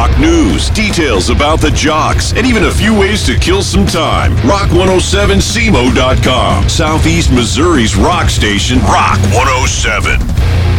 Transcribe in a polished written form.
talk, news, details about the jocks, and even a few ways to kill some time. Rock107cmo.com. Southeast Missouri's rock station, Rock 107.